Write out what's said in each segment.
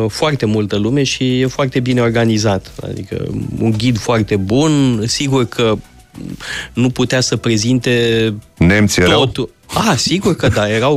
foarte multă lume și e foarte bine organizat. Adică un ghid foarte bun, sigur că nu putea să prezinte nemții erau? Sigur că da, erau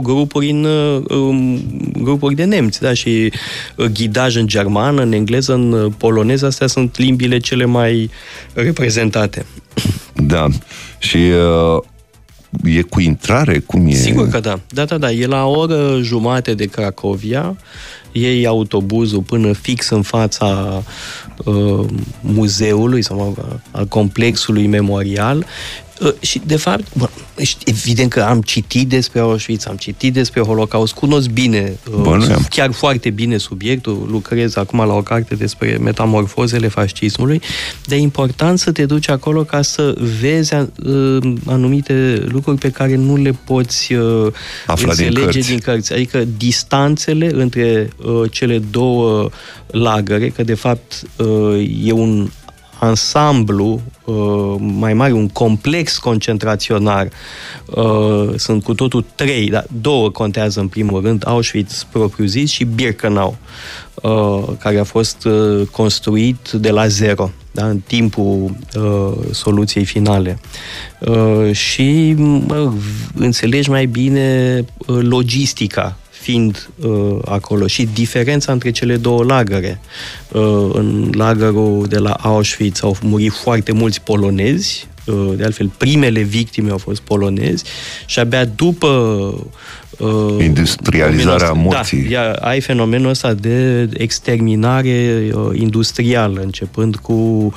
grupuri de nemți, da, și ghidaj în germană, în engleză, în poloneză, astea sunt limbile cele mai reprezentate. Da, și e cu intrare? Cum e? Sigur că da. Da, e la o oră jumate de Cracovia, iei autobuzul până fix în fața muzeului sau al complexului memorial. Și, de fapt, evident că am citit despre Auschwitz, am citit despre Holocaust, cunosc bine, chiar foarte bine subiectul, lucrez acum la o carte despre metamorfozele fascismului, dar e important să te duci acolo ca să vezi anumite lucruri pe care nu le poți înțelege din cărți. Adică distanțele între cele două lagăre, că de fapt e un ansamblu mai mare, un complex concentraționar. Sunt cu totul 3, dar 2 contează în primul rând, Auschwitz propriu-zis și Birkenau, care a fost construit de la zero, da, în timpul soluției finale. Și înțelegi mai bine logistica fiind acolo și diferența între cele două lagăre. În lagărul de la Auschwitz au murit foarte mulți polonezi, de altfel primele victime au fost polonezi și abia după industrializarea morții. Da, ai fenomenul ăsta de exterminare industrială, începând cu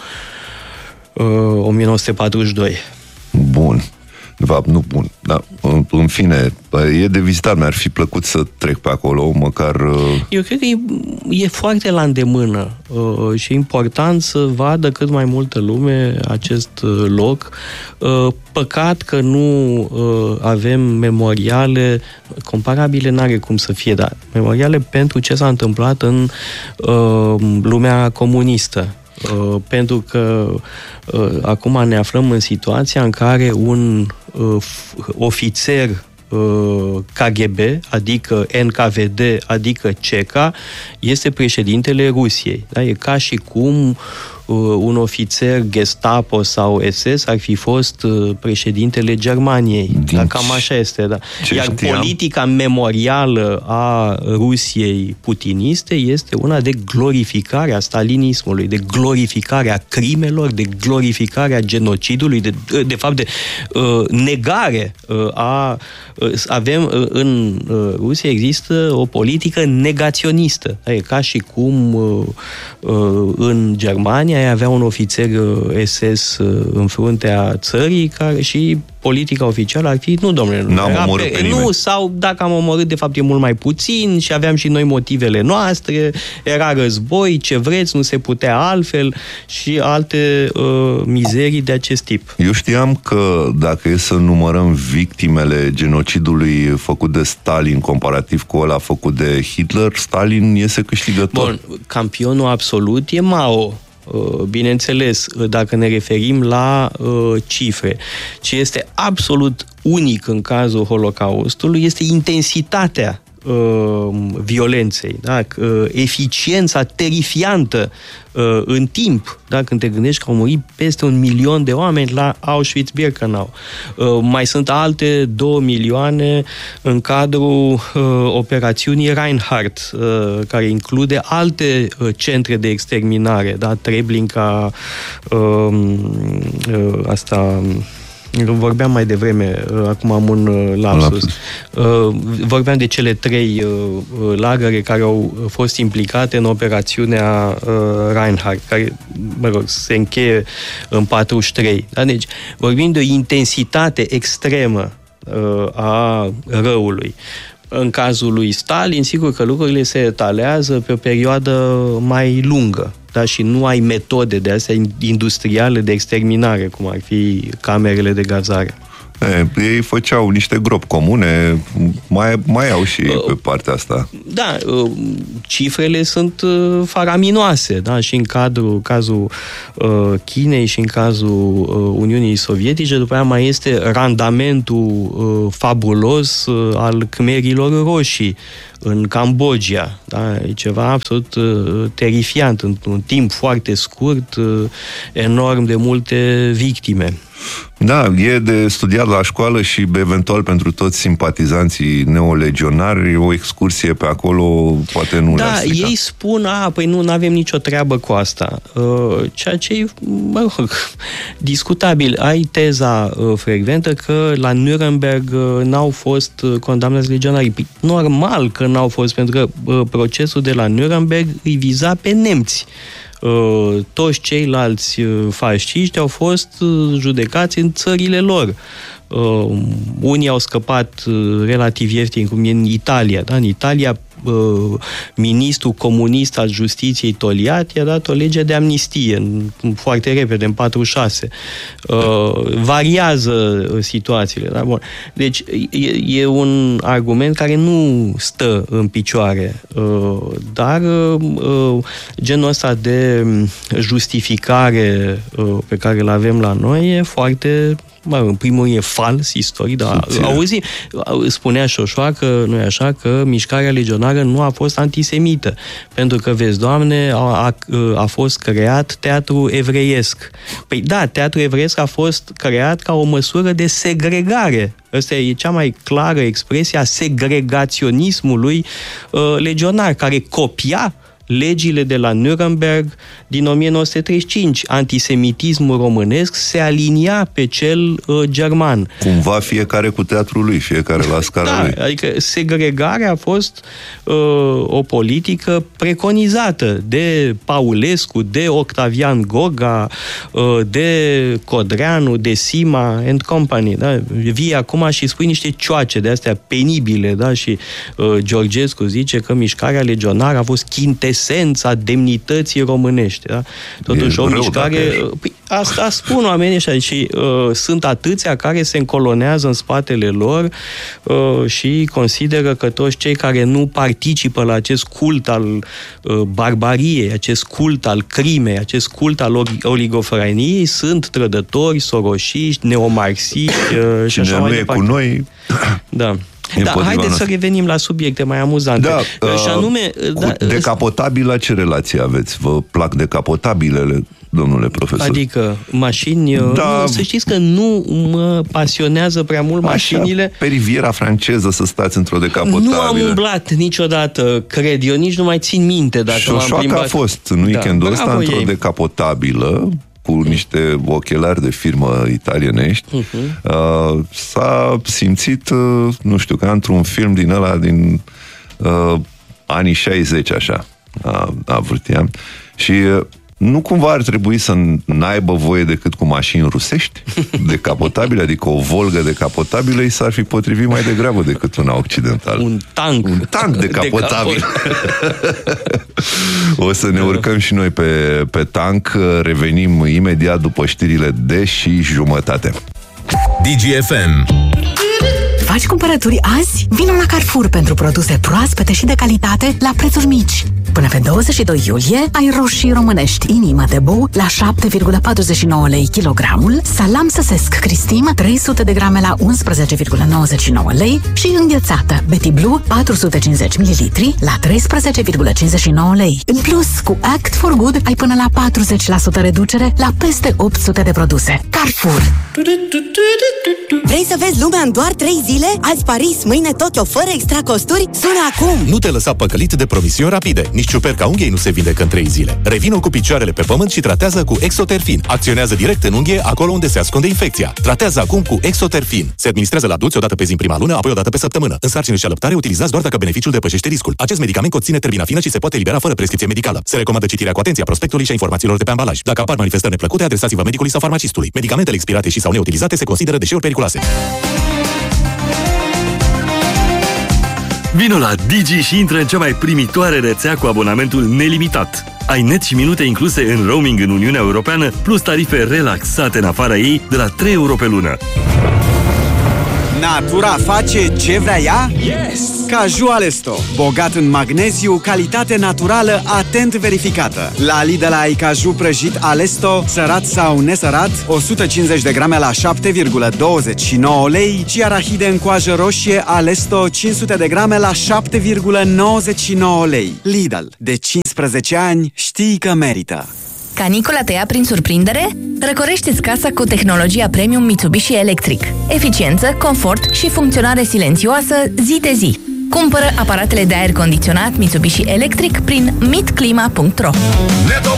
1942. Bun. De fapt, nu bun. Dar, în fine, e de vizitat. Mi-ar fi plăcut să trec pe acolo, măcar... Eu cred că e foarte la îndemână și e important să vadă cât mai multă lume acest loc. Păcat că nu avem memoriale comparabile, n-are cum să fie, dar memoriale pentru ce s-a întâmplat în lumea comunistă. Pentru că acum ne aflăm în situația în care un ofițer KGB, adică NKVD, adică CECA, este președintele Rusiei. Da? E ca și cum un ofițer Gestapo sau SS ar fi fost președintele Germaniei. Da, cam așa este, da. Iar politica memorială a Rusiei putiniste este una de glorificare a stalinismului, de glorificare a crimelor, de glorificare a genocidului, de fapt de negare a... Avem în Rusia există o politică negaționistă. Da? E ca și cum în Germania ai avea un ofițer SS în fruntea țării care și politica oficială ar fi, nu, domnule, nu, sau dacă am omorât, de fapt e mult mai puțin și aveam și noi motivele noastre, era război, ce vreți, nu se putea altfel și alte mizerii de acest tip. Eu știam că dacă e să numărăm victimele genocidului făcut de Stalin comparativ cu ăla făcut de Hitler, Stalin iese câștigător. Bun, campionul absolut e Mao. Bineînțeles, dacă ne referim la cifre. Ce este absolut unic în cazul Holocaustului este intensitatea violenței, da? Eficiența terifiantă în timp, da? Când te gândești că au murit peste 1 milion de oameni la Auschwitz-Birkenau. Mai sunt alte 2 milioane în cadrul operațiunii Reinhardt, care include alte centre de exterminare, da? Treblinka, asta... Vorbeam mai devreme, acum am un lapsus. Vorbeam de cele 3 lagăre care au fost implicate în operațiunea Reinhardt, care, se încheie în 43. Da? Deci, vorbim de o intensitate extremă a răului. În cazul lui Stalin, sigur că lucrurile se etalează pe o perioadă mai lungă. Da? Și nu ai metode de astea industriale de exterminare, cum ar fi camerele de gazare. Ei făceau niște gropi comune, mai au și pe partea asta. Da, cifrele sunt faraminoase, da? Și în cazul Chinei și în cazul Uniunii Sovietice, după aia mai este randamentul fabulos al Khmerilor roșii în Cambodgia. Da? E ceva absolut terifiant, într-un timp foarte scurt, enorm de multe victime. Da, e de studiat la școală și eventual pentru toți simpatizanții neolegionari o excursie pe acolo poate nu le-ar strica. Da, ei spun, păi nu avem nicio treabă cu asta. Ceea ce e, discutabil. Ai teza frecventă că la Nuremberg n-au fost condamnați legionarii. Normal că n-au fost, pentru că procesul de la Nuremberg îi viza pe nemți. Toți ceilalți fasciști au fost judecați în țările lor. Unii au scăpat relativ ieftin, cum e în Italia. Da? În Italia, ministrul comunist al justiției Togliatti a dat o lege de amnistie foarte repede, în 46. Variază situațiile. Da? Bun. Deci e un argument care nu stă în picioare, dar genul ăsta de justificare pe care îl avem la noi e foarte... în primul rând e fals istoric, dar auzi, spunea Șoșoacă, nu-i așa, că mișcarea legionară nu a fost antisemită, pentru că, vezi, Doamne, a fost creat teatru evreiesc. Păi da, teatru evreiesc a fost creat ca o măsură de segregare. Asta e cea mai clară expresie a segregaționismului legionar, care copia legile de la Nuremberg din 1935. Antisemitismul românesc se alinia pe cel german. Cumva fiecare cu teatrul lui, fiecare la scara lui. Adică segregarea a fost o politică preconizată de Paulescu, de Octavian Goga, de Codreanu, de Sima and Company. Da? Vii acum și spui niște cioace de astea penibile, da? Și Georgescu zice că mișcarea legionară a fost esența demnității românești. Da? Totuși, o mișcare... Păi, asta spun oamenii ăștia și sunt atâția care se încolonează în spatele lor și consideră că toți cei care nu participă la acest cult al barbariei, acest cult al crimei, acest cult al oligofreniei sunt trădători, soroșiști, neomarxiști și așa mai departe. Cu noi... Da. Da, haideți să revenim la subiecte mai amuzante. Da, și anume, decapotabil, la ce relație aveți? Vă plac decapotabilele, domnule profesor? Adică mașini... Da. Să știți că nu mă pasionează prea mult mașinile. Pe riviera franceză să stați într-o decapotabilă. Nu am umblat niciodată, cred eu, nici nu mai țin minte dacă m-am plimbat. a fost în weekendul ăsta într-o decapotabilă cu niște ochelari de firmă italienești. S-a simțit, nu știu, ca într-un film din ăla din anii 60, așa, a vârtiam. Și nu cumva ar trebui să n-aibă voie decât cu mașini rusești decapotabile, adică o Volga decapotabilă îi s-ar fi potrivit mai degrabă decât una occidentală. Un tank decapotabil. O să ne urcăm și noi pe tank. Revenim imediat după știrile de și jumătate. DGFM. Faci cumpărături azi? Vino la Carrefour pentru produse proaspete și de calitate la prețuri mici. Până pe 22 iulie ai roșii românești inimă de bou la 7,49 lei kilogramul, salam săsesc Cristim 300 de grame la 11,99 lei și înghețată Betty Blue 450 ml la 13,59 lei. În plus, cu Act for Good ai până la 40% reducere la peste 800 de produse. Carrefour. Vrei să vezi lumea în doar 3 zile? Azi Paris, mâine Tokyo, fără extra costuri? Sună acum! Nu te lăsa păcălit de promisiuni rapide. Nici ciuperca unghiei nu se vindecă în 3 zile. Revino cu picioarele pe pământ și tratează cu Exoterfin. Acționează direct în unghie, acolo unde se ascunde infecția. Tratează acum cu Exoterfin. Se administrează la adulți o dată pe zi în prima lună, apoi o dată pe săptămână. În sarcină și alăptare utilizați doar dacă beneficiul depășește riscul. Acest medicament conține terbinafină și se poate elibera fără prescripție medicală. Se recomandă citirea cu atenție a prospectului și a informațiilor de pe ambalaj. Dacă apar manifestări neplăcute, adresați-vă medicului sau farmacistului. Medicamentele expirate și sau neutilizate se consideră deșeuri periculoase. Vino la Digi și intră în cea mai primitoare rețea cu abonamentul nelimitat. Ai net și minute incluse în roaming în Uniunea Europeană, plus tarife relaxate în afara ei de la 3 euro pe lună. Natura face ce vrea ea? Yes! Caju Alesto, bogat în magneziu, calitate naturală, atent verificată. La Lidl ai caju prăjit Alesto, sărat sau nesărat, 150 de grame la 7,29 lei și arahide în coajă roșie Alesto, 500 de grame la 7,99 lei. Lidl, de 15 ani știi că merită. Canicula te ia prin surprindere? Răcorește-ți casa cu tehnologia premium Mitsubishi Electric. Eficiență, confort și funcționare silențioasă zi de zi. Cumpără aparatele de aer condiționat Mitsubishi Electric prin mitclima.ro.